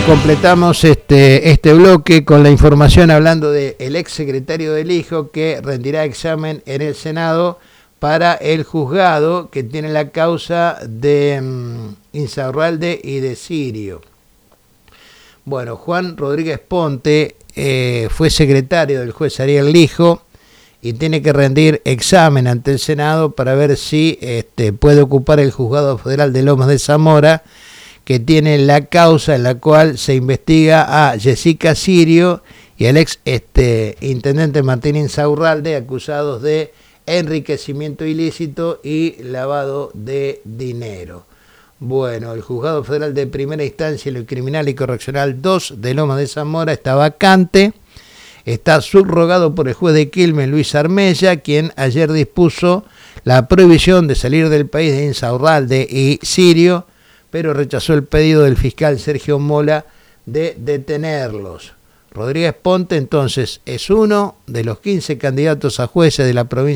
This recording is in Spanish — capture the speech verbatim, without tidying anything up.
completamos este, este bloque con la información hablando del ex secretario del Hijo que rendirá examen en el Senado para el juzgado que tiene la causa de um, Insaurralde y de Sirio. Bueno, Juan Rodríguez Ponte eh, fue secretario del juez Ariel Lijo y tiene que rendir examen ante el Senado para ver si este, puede ocupar el juzgado federal de Lomas de Zamora, que tiene la causa en la cual se investiga a Jessica Sirio y al ex este, intendente Martín Insaurralde, acusados de enriquecimiento ilícito y lavado de dinero. Bueno, el Juzgado Federal de Primera Instancia en lo Criminal y Correccional dos de Lomas de Zamora está vacante, está subrogado por el juez de Quilmes, Luis Armella, quien ayer dispuso la prohibición de salir del país de Insaurralde y Sirio, pero rechazó el pedido del fiscal Sergio Mola de detenerlos. Rodríguez Ponte entonces es uno de los quince candidatos a jueces de la provincia